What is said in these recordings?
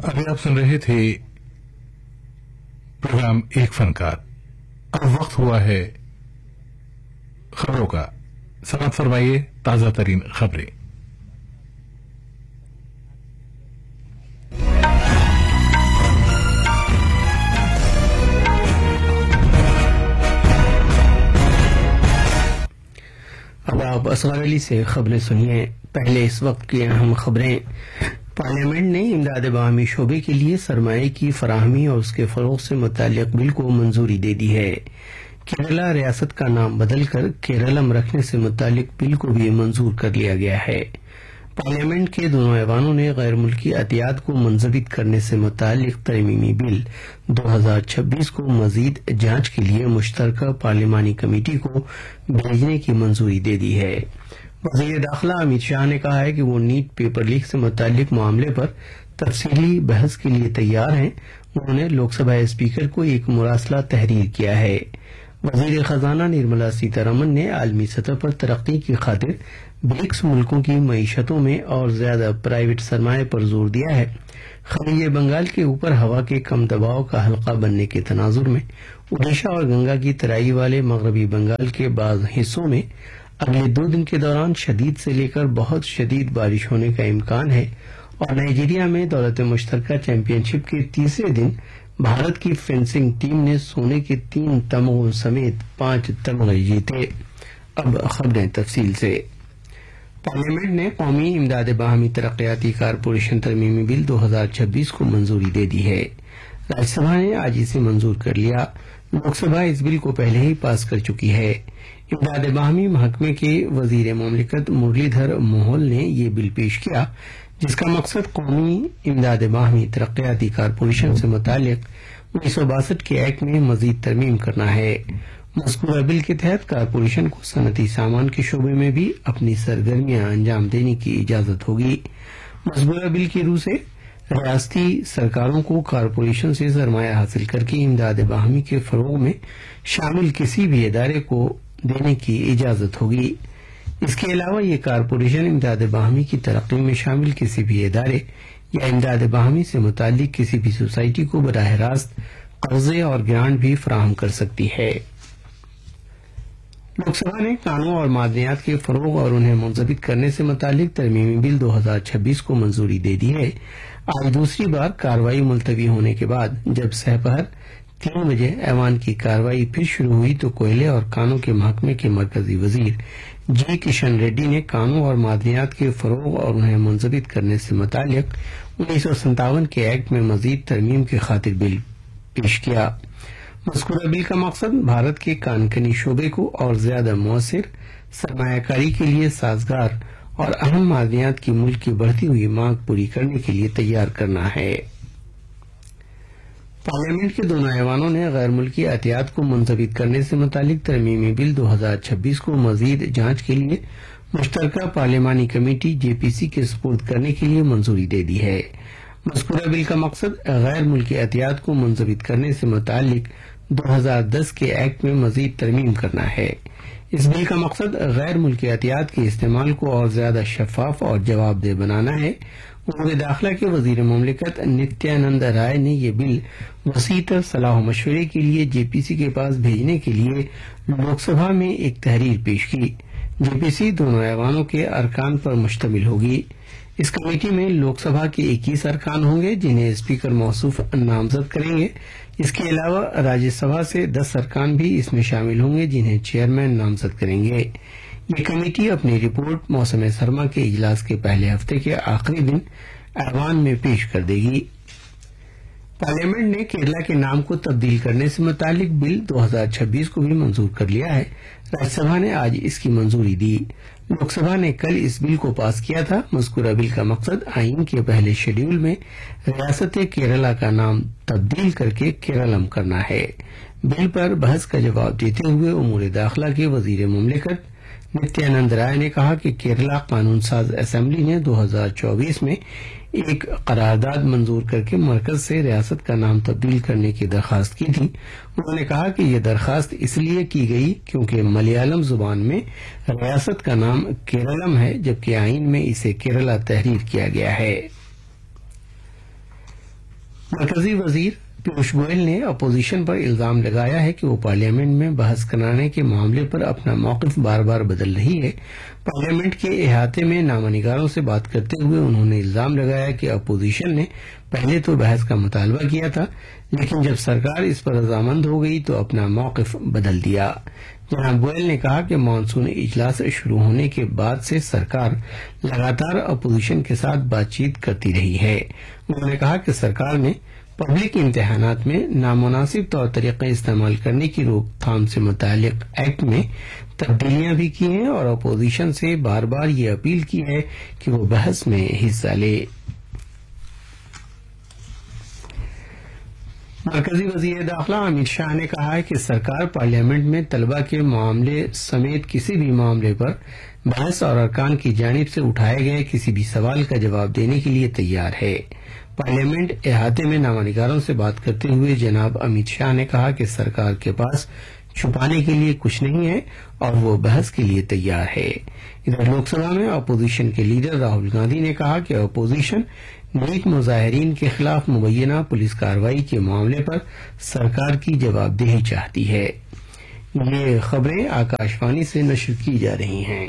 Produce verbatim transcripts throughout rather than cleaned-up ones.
अभी आप सुन रहे थे प्रोग्राम एक फनकार। अब वक्त हुआ है खबरों का। समाप्त फरमाइए ताजा तरीन खबरें। अब आप असगर अली से खबरें सुनिए। पहले इस वक्त की अहम खबरें। पार्लियामेंट ने इमदाद बाहमी शोबे के लिए सरमाए की फराहमी और उसके फरोग से मुताल्लिक बिल को मंजूरी दे दी है। केरला रियासत का नाम बदलकर केरलम रखने से मुताल्लिक बिल को भी मंजूर कर लिया गया है। पार्लियामेंट के दोनों ऐवानों ने गैर मुल्की अतियात को मुंजबित करने से मुताल्लिक तरमीमी बिल दो हजार छब्बीस को मजीद जांच के लिए मुश्तरका पार्लिमानी कमेटी को भेजने की मंजूरी दे दी है। वज़ीर दाखिला अमित शाह ने कहा है कि वो नीट पेपर लीक से मुताल्लिक मामले पर तफसीली बहस के लिए तैयार हैं। उन्होंने लोकसभा स्पीकर को एक मुरासला तहरीर किया है। वजीर खजाना निर्मला सीतारमन ने आलमी सतह पर तरक्की की खातिर ब्रिक्स मुल्कों की मईशतों में और ज्यादा प्राइवेट सरमाए पर जोर दिया है। खलीज बंगाल के ऊपर हवा के कम दबाव का हल्का बनने के तनाजुर में ओडिशा और गंगा की तराई वाले मगरबी बंगाल के बाज हिस्सों में अगले दो दिन के दौरान शदीद से लेकर बहुत शदीद बारिश होने का इम्कान है और नाइजीरिया में दौलत मुश्तरका चैंपियनशिप के तीसरे दिन भारत की फेंसिंग टीम ने सोने के तीन तमगों समेत पांच तमगे जीते। अब खबरें तफसील से। पार्लियामेंट ने कौमी इमदाद बाहमी तरक्याती कारपोरेशन तरमीमी बिल दो हजार छब्बीस को मंजूरी दे दी है। राज्यसभा ने आज इसे मंजूर कर लिया। लोकसभा इस बिल को पहले ही पास कर चुकी है। इमदाद बाहमी महकमे के वजीर मुमलिकत मुरलीधर मोहोल ने ये बिल पेश किया, जिसका मकसद कौमी इमदाद बाहमी तरक्याती कारपोरेशन से मुतालिक उन्नीस सौ बासठ के एक्ट में मजीद तरमीम करना है। मज़कूरा बिल के तहत कारपोरेशन को सनती सामान के शोबे में भी अपनी सरगर्मियां अंजाम देने की इजाजत होगी। मज़कूरा बिल की रूह से रियासती सरकारों को कारपोरेशन से सरमाया हासिल करके इमदाद बाहमी के फरोग में शामिल किसी भी इदारे को देने की इजाजत होगी। इसके अलावा ये कारपोरेशन इमदाद बाहमी की तरक्की में शामिल किसी भी इदारे या इमदाद बाहमी से मुताल्लिक किसी भी सोसाइटी को बराह रास्त कर्जे और ग्रांट भी फराहम कर सकती है। लोकसभा ने कानून और मादनियात के फरोग और उन्हें मुंजबित करने से मुताल्लिक तरमीमी बिल दो हजार छब्बीस को मंजूरी दे दी है। आज दूसरी बार कार्रवाई मुलतवी होने के बाद जब सहपहर तीन बजे ऐवान की कार्रवाई फिर शुरू हुई तो कोयले और कानों के महकमे के मरकजी वजीर जी किशन रेड्डी ने कानून और मादनियात के फरोग और उन्हें मुंजबित करने से मुताल्लिक उन्नीस सौ संतावन के एक्ट में मजीद तरमीम की खातिर बिल पेश किया। मज़कूरा बिल का मकसद भारत के कानकनी शोबे को और ज्यादा मौसर सरमायाकारी के लिए साजगार और अहम मादनियात की मुल्क की बढ़ती हुई मांग पूरी करने के लिए तैयार करना है। पार्लियामेंट के दोनों ऐवानों ने गैर मुल्की एहतियात को मुंजबित करने से मुतालिक तरमीमी बिल दो हजार छब्बीस को मजीद जांच के लिए मुश्तरका पार्लिमानी कमेटी जेपीसी के सुपुर्द करने के लिए मंजूरी दे दी है। मज़कूरा बिल का मकसद गैर मुल्की एहतियात को मुंजबित करने से मुतालिक दो हजार दस के एक्ट में मजीद तरमीम करना है। इस बिल का मकसद गैर मुल्की एहतियात के इस्तेमाल को और ज्यादा शफाफ और जवाबदेह बनाना है। उमूर दाखिला के वजीर मुमलिकत नित्यानंद राय ने यह बिल वसीतर सलाह मशवरे के लिए जेपीसी के पास भेजने के लिए लोकसभा में एक तहरीर पेश की। जेपीसी दोनों ऐवानों के अरकान पर मुश्तमिल होगी। इस कमेटी में लोकसभा के इक्कीस अरकान होंगे जिन्हें स्पीकर मौसूफ नामजद करेंगे। इसके अलावा राज्यसभा से दस अरकान भी इसमें शामिल होंगे जिन्हें चेयरमैन नामजद करेंगे। ये कमेटी अपनी रिपोर्ट मौसम सरमा के इजलास के पहले हफ्ते के आखिरी दिन ऐवान में पेश कर देगी। पार्लियामेंट ने केरला के नाम को तब्दील करने से मुतालिक बिल दो हजार छब्बीस को भी मंजूर कर लिया है। राज्यसभा ने आज इसकी मंजूरी दी। लोकसभा ने कल इस बिल को पास किया था। मज़कूरा बिल का मकसद आईन के पहले शेड्यूल में रियासत केरला का नाम तब्दील करके केरलम करना है। बिल पर बहस का जवाब देते हुए उमूर दाखिला के वजीर मुमलिकत नित्यानंद राय ने कहा कि केरला कानून साज असेंबली ने दो हजार चौबीस में एक करारदाद मंजूर करके मरकज से रियासत का नाम तब्दील करने की दरखास्त की थी। उन्होंने कहा कि यह दरखास्त इसलिए की गई क्योंकि मलयालम जुबान में रियासत का नाम केरलम है जबकि आईन में इसे केरला तहरीर किया गया है। مرکزی وزیر پیوش گوئل نے اپوزیشن پر الزام لگایا ہے کہ وہ پارلیمنٹ میں بحث کرانے کے معاملے پر اپنا موقف بار بار بدل رہی ہے۔ پارلیمنٹ کے احاطے میں نامہ نگاروں سے بات کرتے ہوئے انہوں نے الزام لگایا کہ اپوزیشن نے پہلے تو بحث کا مطالبہ کیا تھا، لیکن جب سرکار اس پر رضامند ہو گئی تو اپنا موقف بدل دیا۔ جناب گوئل نے کہا کہ مانسون اجلاس شروع ہونے کے بعد سے سرکار لگاتار اپوزیشن کے ساتھ بات چیت کرتی رہی ہے۔ انہوں نے کہا کہ سرکار نے پبلک امتحانات میں نامناسب طور طریقے استعمال کرنے کی روک تھام سے متعلق ایکٹ میں تبدیلیاں بھی کی ہیں اور اپوزیشن سے بار بار یہ اپیل کی ہے کہ وہ بحث میں حصہ لے۔ مرکزی وزیر داخلہ امت شاہ نے کہا ہے کہ سرکار پارلیمنٹ میں طلبہ کے معاملے سمیت کسی بھی معاملے پر بحث اور ارکان کی جانب سے اٹھائے گئے کسی بھی سوال کا جواب دینے کے لیے تیار ہے۔ پارلیمنٹ احاطے میں نامہ نگاروں سے بات کرتے ہوئے جناب امت شاہ نے کہا کہ سرکار کے پاس چھپانے کے لیے کچھ نہیں ہے اور وہ بحث کے لیے تیار ہے۔ ادھر لوک سبھا میں اپوزیشن کے لیڈر راہل گاندھی نے کہا کہ اپوزیشن نیک مظاہرین کے خلاف مبینہ پولیس کارروائی کے معاملے پر سرکار کی جواب دہی چاہتی ہے۔ یہ خبریں آکاش وانی سے نشر کی جا رہی ہیں۔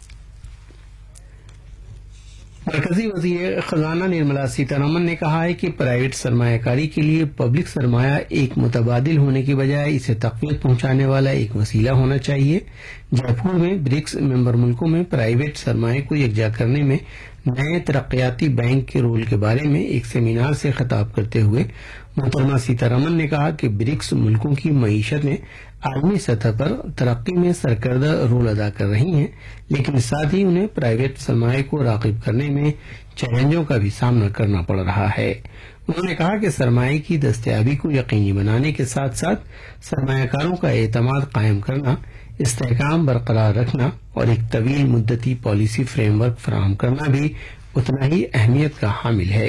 مرکزی وزیر خزانہ نرملا سیتارمن نے کہا ہے کہ پرائیویٹ سرمایہ کاری کے لیے پبلک سرمایہ ایک متبادل ہونے کے بجائے اسے تقویت پہنچانے والا ایک وسیلہ ہونا چاہیے۔ جے پور میں برکس ممبر ملکوں میں پرائیویٹ سرمایہ کو یکجا کرنے میں نئے ترقیاتی بینک کے رول کے بارے میں ایک سیمینار سے خطاب کرتے ہوئے محترمہ سیتارمن نے کہا کہ برکس ملکوں کی معیشتیں عالمی سطح پر ترقی میں سرکردہ رول ادا کر رہی ہیں، لیکن ساتھ ہی انہیں پرائیویٹ سرمایہ کو راغب کرنے میں چیلنجوں کا بھی سامنا کرنا پڑ رہا ہے۔ انہوں نے کہا کہ سرمایہ کی دستیابی کو یقینی بنانے کے ساتھ ساتھ سرمایہ کاروں کا اعتماد قائم کرنا، استحکام برقرار رکھنا اور ایک طویل مدتی پالیسی فریم ورک فراہم کرنا بھی اتنا ہی اہمیت کا حامل ہے۔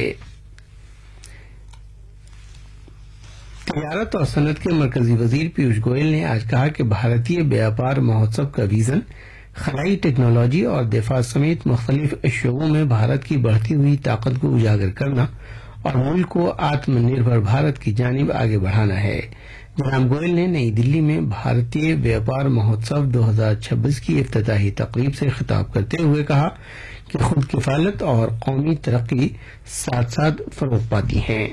تجارت اور صنعت کے مرکزی وزیر پیوش گوئل نے آج کہا کہ بھارتیہ بیاپار مہوتسو کا ویژن خلائی ٹیکنالوجی اور دفاع سمیت مختلف شعبوں میں بھارت کی بڑھتی ہوئی طاقت کو اجاگر کرنا اور ملک کو آتم نربھر بھارت کی جانب آگے بڑھانا ہے۔ جناب گوئل نے نئی دلی میں بھارتیہ بیاپار مہوتسو دو ہزار چھبیس کی افتتاحی تقریب سے خطاب کرتے ہوئے کہا کہ خود کفالت اور قومی ترقی ساتھ ساتھ فروغ پاتی ہیں۔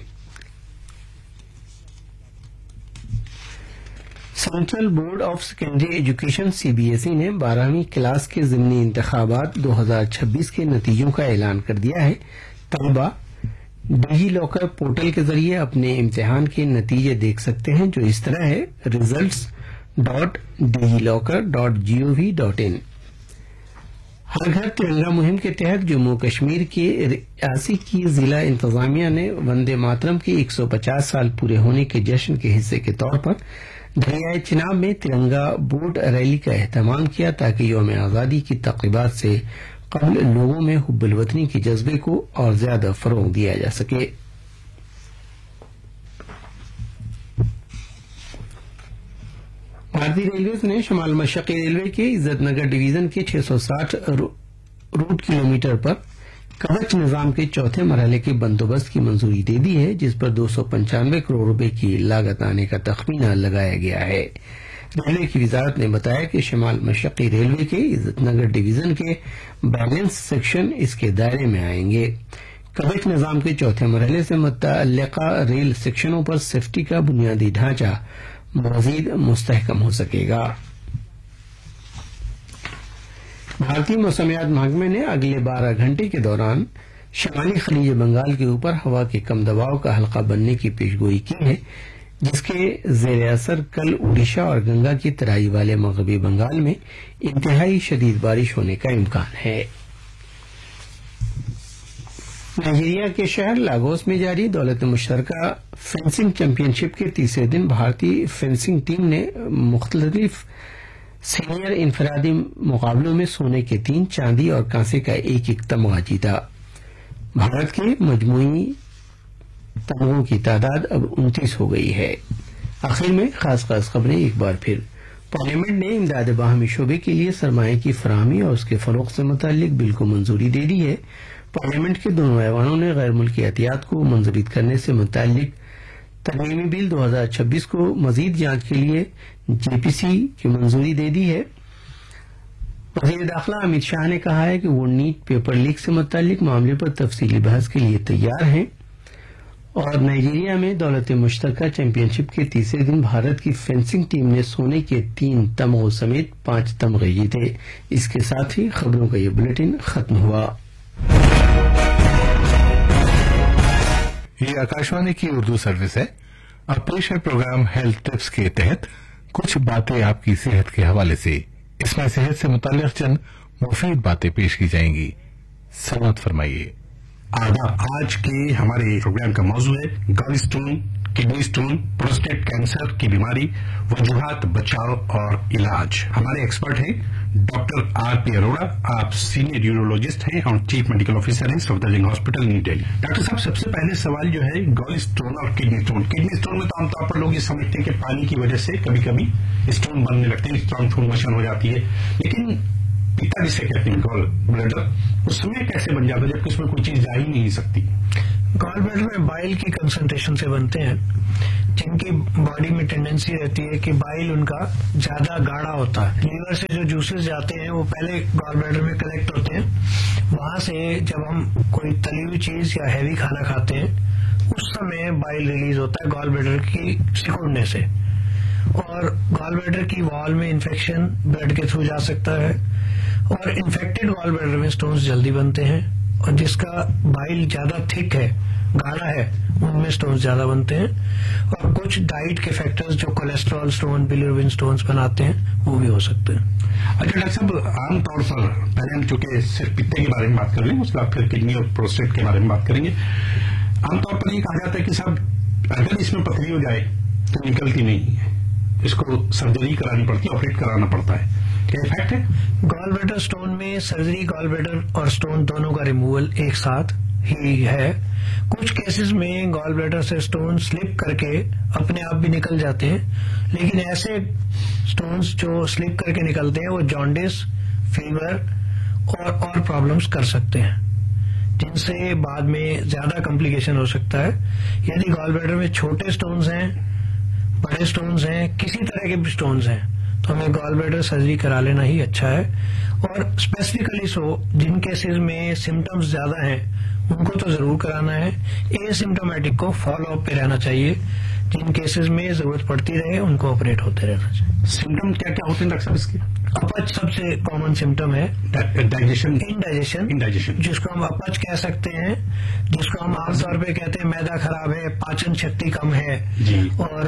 Central board of secondary education C B S E نے بارہویں کلاس کے ضمنی انتخابات دو ہزار چھبیس کے نتیجوں کا اعلان کر دیا ہے۔ طلبہ ڈیجی لاکر پورٹل کے ذریعے اپنے امتحان کے نتیجے دیکھ سکتے ہیں، جو اس طرح ہے: ریزلٹس ڈاٹ ڈیجی لاکر ڈاٹ جی او وی ڈاٹ ان۔ ہر گھر ترنگا مہم کے تحت جموں کشمیر کے ریاسی کی ضلع انتظامیہ نے وندے ماترم کے ایک سو پچاس سال پورے ہونے کے جشن کے حصے کے طور پر دریائے چناب میں ترنگا بوٹ ریلی کا اہتمام کیا تاکہ یوم آزادی کی تقریبات سے قبل لوگوں میں حب الوطنی کے جذبے کو اور زیادہ فروغ دیا جا سکے۔ بھارتی ریلویز نے شمال مشرقی ریلوے کے عزت نگر ڈویژن کے چھ سو ساٹھ روٹ کلومیٹر پر کوچ نظام کے چوتھے مرحلے کے بندوبست کی منظوری دے دی ہے، جس پر دو سو پنچانوے کروڑ روپے کی لاگت آنے کا تخمینہ لگایا گیا ہے۔ ریلوے کی وزارت نے بتایا کہ شمال مشرقی ریلوے کے عزت نگر ڈویژن کے بیلنس سیکشن اس کے دائرے میں آئیں گے۔ کوچ نظام کے چوتھے مرحلے سے متعلقہ ریل سیکشنوں پر سیفٹی کا بنیادی ڈھانچہ مزید مستحکم ہو سکے گا۔ بھارتی موسمیات محکمے نے اگلے بارہ گھنٹے کے دوران شمالی خلیج بنگال کے اوپر ہوا کے کم دباؤ کا حلقہ بننے کی پیشگوئی کی ہے، جس کے زیر اثر کل اڈیشہ اور گنگا کی ترائی والے مغربی بنگال میں انتہائی شدید بارش ہونے کا امکان ہے۔ نائجیریا کے شہر لاگوس میں جاری دولت مشترکہ فینسنگ چیمپئن شپ کے تیسرے دن بھارتی فینسنگ ٹیم نے مختلف سینئر انفرادی مقابلوں میں سونے کے تین، چاندی اور کانسے کا ایک ایک تمغہ جیتا۔ بھارت کے مجموعی تمغوں کی تعداد اب انتیس ہو گئی ہے۔ آخر میں خاص خاص خبریں ایک بار پھر۔ پارلیمنٹ نے امداد باہمی شعبے کے لیے سرمایہ کی فراہمی اور اس کے فروغ سے متعلق بل کو منظوری دے دی ہے۔ پارلیمنٹ کے دونوں ایوانوں نے غیر ملکی احتیاط کو منظوری کرنے سے متعلق ترمیمی بل دو ہزار چھبیس کو مزید جانچ کے لیے جے پی سی کی منظوری دے دی ہے۔ وزیر داخلہ امت شاہ نے کہا ہے کہ وہ نیٹ پیپر لیک سے متعلق معاملے پر تفصیلی بحث کے لیے تیار ہیں، اور نائجیریا میں دولت مشترکہ چیمپئن شپ کے تیسرے دن بھارت کی فینسنگ ٹیم نے سونے کے تین تمغوں سمیت پانچ تمغے جیتے۔ اس کے ساتھ ہی خبروں کا یہ بلیٹن ختم ہوا۔ یہ آکاشوانی کی اردو سروس ہے۔ اب پیش ہے پروگرام ہیلتھ ٹپس کے تحت کچھ باتیں آپ کی صحت کے حوالے سے۔ اس میں صحت سے متعلق چند مفید باتیں پیش کی جائیں گی۔ سماعت فرمائیے۔ آداب۔ آج کے ہمارے پروگرام کا موضوع ہے گال stone, kidney stone, prostate cancer کی بیماری، وجوہات، بچاؤ اور علاج۔ ہمارے ایکسپرٹ ہیں ڈاکٹر آر پی اروڑا۔ آپ سینئر یورولوجسٹ ہیں اور چیف میڈیکل آفیسر ہیں Safdarjung hospital new Delhi. Doctor صاحب، سب سے پہلے سوال جو ہے گال اسٹون اور کڈنی اسٹون۔ کڈنی اسٹون میں تو عام طور پر لوگ یہ سمجھتے ہیں کہ پانی کی وجہ سے کبھی کبھی اسٹون بننے لگتے ہیں، اسٹرانگ فارمیشن ہو جاتی ہے، لیکن پیتا جسے کہتے ہیں گال بلیڈر، اس میں کیسے بن جاتا ہے جبکہ اس میں کوئی چیز جا ہی نہیں سکتی؟ گال بلیڈر میں بائل کی کنسنٹریشن سے بنتے ہیں، جن کی باڈی میں ٹینڈنسی رہتی ہے کہ بائل ان کا زیادہ گاڑھا ہوتا ہے۔ لیور سے جو جوسز جاتے ہیں وہ پہلے گال بلیڈر میں کلیکٹ ہوتے ہیں، وہاں سے جب ہم کوئی تلی ہوئی چیز یا ہیوی کھانا کھاتے ہیں اس سمے بائل ریلیز ہوتا ہے گال بلیڈر کی سکڑنے سے، اور گال بلیڈر کی وال میں انفیکشن بلڈ کے تھرو جا سکتا ہے، اور انفیکٹڈ گال بلیڈر میں سٹونز جلدی بنتے ہیں، اور جس کا بائل زیادہ تھک ہے، گاڑھا ہے، ان میں سٹونز زیادہ بنتے ہیں، اور کچھ ڈائٹ کے فیکٹرز جو کولیسٹرول سٹون، بلیروبن سٹونز بناتے ہیں وہ بھی ہو سکتے ہیں۔ اچھا ڈاکٹر صاحب، عام طور پر پہلے ہم چونکہ صرف پتے کے بارے میں بات کر لیں، اس کے بعد پھر کڈنی اور پروسٹیٹ کے بارے میں بات کریں گے۔ عام طور پر یہ کہا جاتا ہے کہ صاحب اگر اس میں پتھری ہو جائے تو نکلتی نہیں ہے، اس کو سرجری کرانی پڑتی ہے، آپریٹ کرانا پڑتا ہے، کیا افیکٹ ہے؟ گال بلیڈر سٹون میں سرجری گال بلیڈر اور سٹون دونوں کا ریموول ایک ساتھ ہی ہے۔ کچھ کیسز میں گال بلیڈر سے سٹون سلپ کر کے اپنے آپ بھی نکل جاتے ہیں، لیکن ایسے سٹونز جو سلپ کر کے نکلتے ہیں وہ جانڈس، فیور اور اور پرابلمز کر سکتے ہیں، جن سے بعد میں زیادہ کمپلیکیشن ہو سکتا ہے۔ یعنی گال بلیڈر میں چھوٹے سٹونز ہیں، بڑے سٹونز ہیں، کسی طرح کے بھی سٹونز ہیں، تو ہمیں گال بلیڈر سرجری کرا لینا ہی اچھا ہے، اور اسپیسیفکلی سو جن کیسز میں سمٹمز زیادہ ہیں ان کو تو ضرور کرانا ہے، اے سمٹومیٹک کو فالو اپ پہ رہنا چاہیے، جن کیسز میں ضرورت پڑتی رہے ان کو آپریٹ ہوتے رہنا چاہیے۔ سمٹم کیا کیا ہوتے ہیں ڈاکٹر صاحب اس کے؟ اپچ سب سے کامن سمٹم ہے، ڈائجیشن انڈائجیشن انڈائجیشن جس کو ہم اپچ کہہ سکتے ہیں، جس کو ہم عام طور پہ کہتے ہیں میدا خراب ہے، پاچن شکتی کم ہے، جی، اور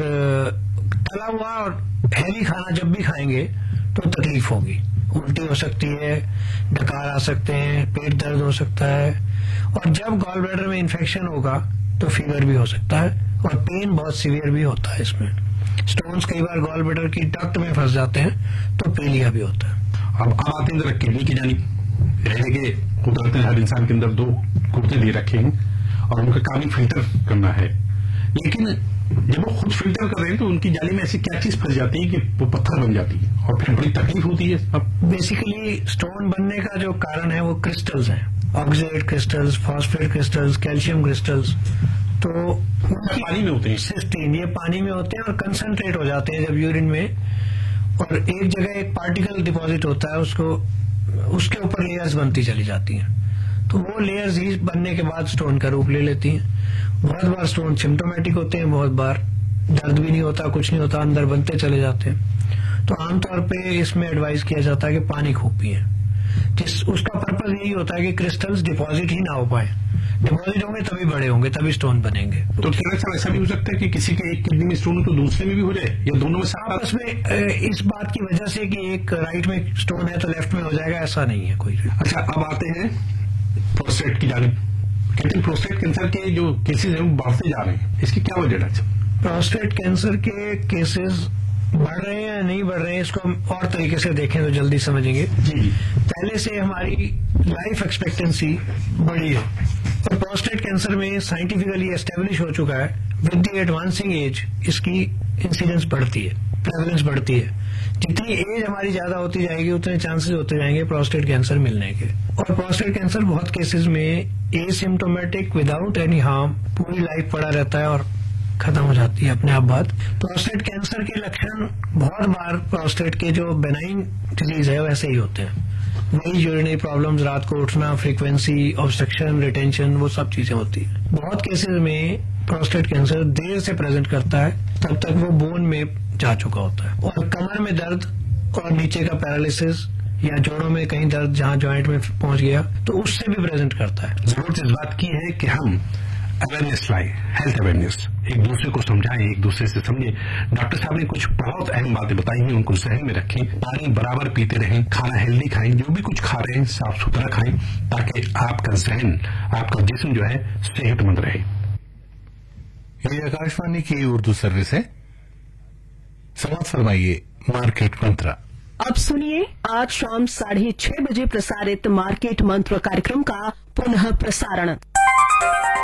تلا ہوا اور ہیوی کھانا جب بھی کھائیں گے تو تکلیف ہوگی، الٹی ہو سکتی ہے، ڈکار آ سکتے ہیں، پیٹ درد ہو سکتا ہے، اور جب گال بلیڈر میں انفیکشن ہوگا تو فیور بھی ہو سکتا ہے، اور پین بہت سیویئر بھی ہوتا ہے۔ اس میں سٹونز کئی بار گال بلیڈر کی ڈکٹ میں پھنس جاتے ہیں تو پیلیا بھی ہوتا ہے۔ اب اب آتے ہیں ذرا کڈنی کی جانب۔ ہے کہ قدرت نے ہر انسان کے اندر دو گردے دے رکھے ہیں اور ان کا کام ہی فلٹر کرنا ہے، لیکن جب وہ خود فلٹر کر رہے ہیں تو ان کی جالی میں ایسی کیا چیز پھنس جاتی ہے کہ وہ پتھر بن جاتی ہے اور پھر بڑی تکلیف ہوتی ہے۔ اب بیسیکلی سٹون بننے کا جو کارن ہے وہ کرسٹلز ہیں، آکزیلیٹ crystals, phosphate crystals, calcium crystals, تو پانی میں ہوتے ہیں، سسٹین یہ پانی میں ہوتے ہیں اور کنسنٹریٹ ہو جاتے ہیں جب یورین میں، اور ایک جگہ ایک پارٹیکل ڈپازٹ ہوتا ہے، اس کو اس کے اوپر لیئرز بنتی چلی جاتی ہیں، تو وہ لیئرز ہی بننے کے بعد سٹون کا روپ لے لیتی ہیں۔ بہت بار سٹون سمٹومیٹک ہوتے ہیں، بہت بار درد بھی نہیں ہوتا، کچھ نہیں ہوتا، اندر بنتے چلے جاتے ہیں، تو عام طور پہ اس میں ایڈوائز کیا جاتا ہے کہ پانی خوب پئیں، جس اس کا پرپز یہی ہوتا ہے کہ کرسٹلز ڈپازٹ ہی نہ ہو پائیں، ڈپازٹ ہوں گے تبھی بڑے ہوں گے، تبھی سٹون بنیں گے۔ تو ڈاکٹر صاحب ایسا بھی ہو سکتا ہے کہ کسی کے ایک کڈنی میں سٹون ہو تو دوسرے میں بھی ہو جائے، یا دونوں میں ساتھ؟ آپس میں اس بات کی وجہ سے کہ ایک رائٹ میں سٹون ہے تو لیفٹ میں ہو جائے گا، ایسا نہیں ہے کوئی۔ اچھا، اب آتے ہیں پروسٹیٹ کی جانب۔ کہتے ہیں پروسٹیٹ کینسر کے جو کیسز ہیں وہ بڑھتے جا رہے ہیں، اس کی کیا وجہ ڈاکٹر صاحب؟ پروسٹیٹ کینسر کے کیسز بڑھ رہے ہیں یا نہیں بڑھ رہے ہیں، اس کو ہم اور طریقے سے دیکھیں تو جلدی سمجھیں گے۔ جی، پہلے سے ہماری لائف ایکسپیکٹنسی بڑی ہے، اور پروسٹیٹ کینسر میں سائنٹیفکلی اسٹیبلش ہو چکا ہے ود دی ایڈوانسنگ ایج اس کی انسیڈنس بڑھتی ہے۔ प्रेवलेंस बढ़ती है। जितनी एज हमारी ज्यादा होती जाएगी उतने चांसेस होते जाएंगे प्रोस्टेट कैंसर मिलने के। और प्रोस्टेट कैंसर बहुत केसेस में एसिम्प्टोमेटिक विदाउट एनी हार्म पूरी लाइफ पड़ा रहता है और खत्म हो जाती है अपने आप बात। प्रोस्टेट कैंसर के लक्षण बहुत बार प्रोस्टेट के जो बेनाइन डिजीज है वैसे ही होते हैं, वही यूरिनरी प्रॉब्लम्स, रात को उठना, फ्रीक्वेंसी, ऑब्स्ट्रक्शन, रिटेंशन, वो सब चीजें होती है। बहुत केसेस में प्रोस्टेट कैंसर देर से प्रेजेंट करता है, तब तक वो बोन में जा चुका होता है। और कमर में दर्द और नीचे का पैरालिसिस या जोड़ों में कहीं दर्द जहां जॉइंट में पहुंच गया तो उससे भी प्रेजेंट करता है। जरूरत इस बात की है कि हम अवेयरनेस लाए, हेल्थ अवेयरनेस, एक दूसरे को समझाएं, एक दूसरे से समझें। डॉक्टर साहब ने कुछ बहुत अहम बातें बताई हैं, उनको जहन में रखें। पानी बराबर पीते रहें, खाना हेल्दी खाएं, जो भी कुछ खा रहे हैं साफ सुथरा खाएं, ताकि आपका जहन, आपका जिस्म जो है सेहतमंद रहे। ये आकाशवाणी की उर्दू सर्विस है। समाप्त फरमाइए मार्केट मंत्र। अब सुनिए आज शाम साढ़े छह बजे प्रसारित मार्केट मंत्र कार्यक्रम का पुनः प्रसारण।